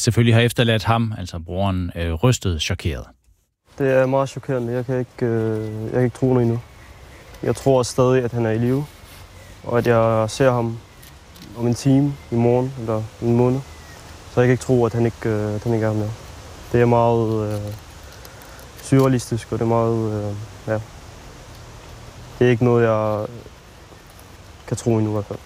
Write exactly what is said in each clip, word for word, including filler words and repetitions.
selvfølgelig har efterladt ham, altså broren, øh, rystet, chokeret. Det er meget chokerende. Jeg kan ikke, øh, jeg kan ikke tro det endnu. Jeg tror stadig, at han er i live, og at jeg ser ham om en time i morgen eller en måned. Så jeg kan ikke tro, at han ikke, øh, at han ikke er med. Det er meget øh, surrealistisk, og det er meget, øh, ja. Det er ikke noget, jeg kan tro endnu i hvert fald.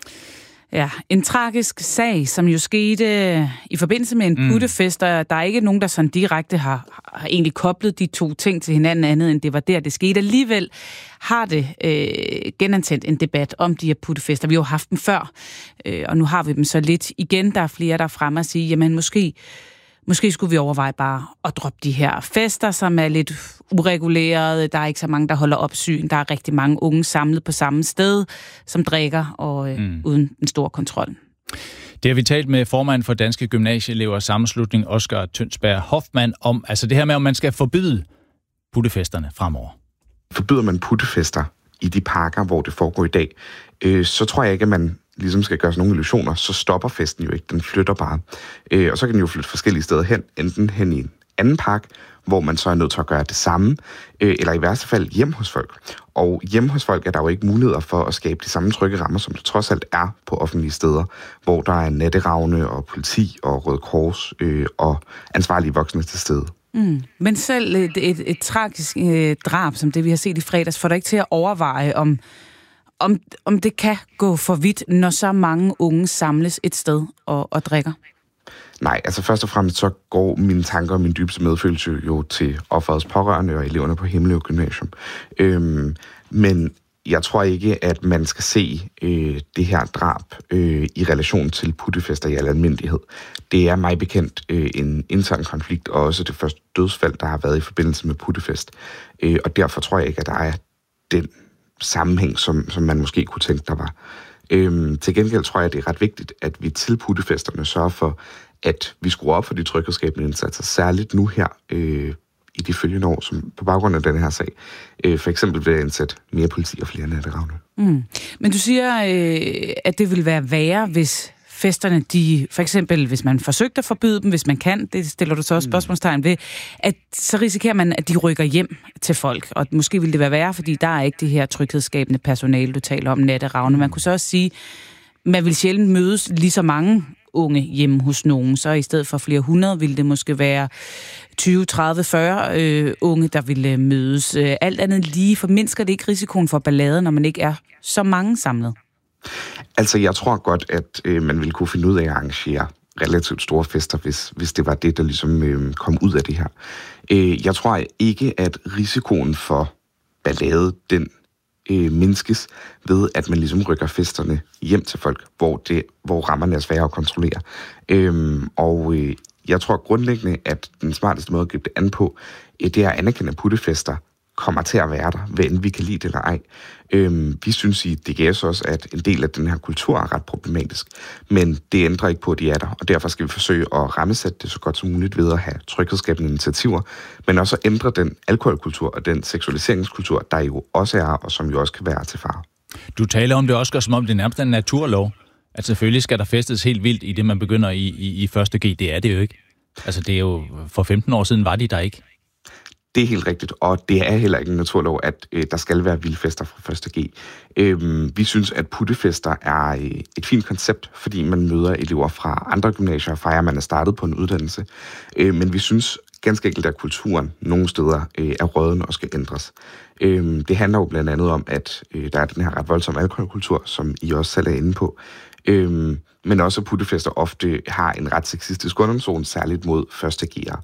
Ja, en tragisk sag, som jo skete i forbindelse med en mm. puttefest, og der er ikke nogen, der sådan direkte har, har egentlig koblet de to ting til hinanden andet, end det var der, det skete. Alligevel har det øh, genantændt en debat om de her puttefester. Vi har jo haft dem før, øh, og nu har vi dem så lidt igen. Der er flere, der er fremme og siger, jamen måske, måske skulle vi overveje bare at droppe de her fester, som er lidt uregulerede. Der er ikke så mange, der holder opsyn. Der er rigtig mange unge samlet på samme sted, som drikker og øh, mm. uden en stor kontrol. Det har vi talt med formanden for Danske Gymnasieelevers Sammenslutning, Oscar Tønsberg Hoffmann, om altså det her med, om man skal forbyde puttefesterne fremover. Forbyder man puttefester i de parker, hvor det foregår i dag, øh, så tror jeg ikke, at man ligesom skal gøre sig nogle illusioner, så stopper festen jo ikke. Den flytter bare. Øh, og så kan den jo flytte forskellige steder hen, enten hen i en anden park, hvor man så er nødt til at gøre det samme, øh, eller i værste fald hjem hos folk. Og hjem hos folk er der jo ikke muligheder for at skabe de samme trygge rammer, som det trods alt er på offentlige steder, hvor der er natteravne og politi og Røde Kors øh, og ansvarlige voksne til stede. Mm. Men selv et, et, et tragisk øh, drab, som det vi har set i fredags, får dig ikke til at overveje, om, om, om det kan gå for vidt, når så mange unge samles et sted og, og drikker? Nej, altså først og fremmest så går mine tanker og min dybeste medfølelse jo til offerets pårørende og eleverne på Himmelev Gymnasium. Øhm, men jeg tror ikke, at man skal se øh, det her drab øh, i relation til puttefester i al almindelighed. Det er mig bekendt øh, en intern konflikt, og også det første dødsfald, der har været i forbindelse med puttefest. Øh, og derfor tror jeg ikke, at der er den sammenhæng, som, som man måske kunne tænke, der var. Øh, til gengæld tror jeg, at det er ret vigtigt, at vi til puttefesterne sørger for, at vi skruer op for de tryghedsskabende indsatser, særligt nu her øh, i de følgende år, som på baggrund af den her sag. Øh, for eksempel ved at indsætte mere politi og flere natteravne. Mm. Men du siger, øh, at det vil være værre, hvis festerne, de, for eksempel hvis man forsøgte at forbyde dem, hvis man kan, det stiller du så også spørgsmålstegn ved, at så risikerer man, at de rykker hjem til folk, og måske vil det være værre, fordi der er ikke det her tryghedsskabende personale, du taler om, natteravne. Man kunne så også sige, man vil sjældent mødes lige så mange unge hjemme hos nogen, så i stedet for flere hundrede ville det måske være tyve, tredive, fyrre øh, unge, der ville mødes. Alt andet lige formindsker det ikke risikoen for ballade, når man ikke er så mange samlet? Altså, jeg tror godt, at øh, man ville kunne finde ud af at arrangere relativt store fester, hvis, hvis det var det, der ligesom øh, kom ud af det her. Øh, jeg tror ikke, at risikoen for ballade, den øh, mindskes ved, at man ligesom rykker festerne hjem til folk, hvor, det, hvor rammerne er svære at kontrollere. Øh, og øh, jeg tror grundlæggende, at den smarteste måde at gribe det an på, øh, det er at anerkende, at puttefester kommer til at være der, hvad end vi kan lide det eller ej. Øhm, vi synes i D G S også, at en del af den her kultur er ret problematisk, men det ændrer ikke på, at de er der, og derfor skal vi forsøge at rammesætte det så godt som muligt ved at have tryghedsskabende initiativer, men også at ændre den alkoholkultur og den seksualiseringskultur, der jo også er, og som jo også kan være til fare. Du taler om det også, som om det er nærmest en naturlov, at selvfølgelig skal der festes helt vildt i det, man begynder i, i, i første G. Det er det jo ikke. Altså det er jo, for femten år siden var de der ikke. Det er helt rigtigt, og det er heller ikke en naturlov, at øh, der skal være vildfester fra første G. Øhm, vi synes, at puttefester er øh, et fint koncept, fordi man møder elever fra andre gymnasier og fejrer, man er startet på en uddannelse. Øh, men vi synes ganske enkelt, at kulturen nogle steder øh, er rådden og skal ændres. Øh, det handler jo blandt andet om, at øh, der er den her ret voldsomme alkoholkultur, som I også selv er inde på. Øh, men også at puttefester ofte har en ret sexistisk undertone, særligt mod første G'ere.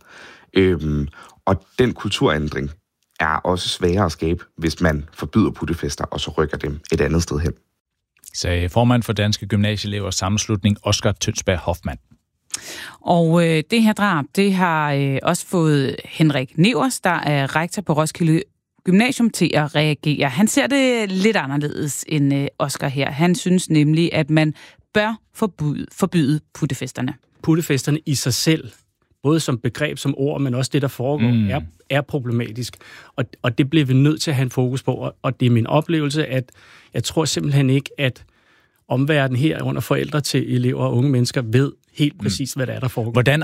Øh, Og den kulturændring er også sværere at skabe, hvis man forbyder puttefester, og så rykker dem et andet sted hen. Sagde formand for Danske Gymnasieelevers Sammenslutning, Oscar Tønsberg Hoffmann. Og øh, det her drab, det har øh, også fået Henrik Nevers, der er rektor på Roskilde Gymnasium, til at reagere. Han ser det lidt anderledes end øh, Oscar her. Han synes nemlig, at man bør forbyde, forbyde puttefesterne. Puttefesterne i sig selv, både som begreb, som ord, men også det, der foregår, mm. er, er problematisk. Og, og det bliver vi nødt til at have en fokus på. Og, og det er min oplevelse, at jeg tror simpelthen ikke, at omverdenen her under forældre til elever og unge mennesker ved helt præcis, mm. hvad der er, der foregår. Hvordan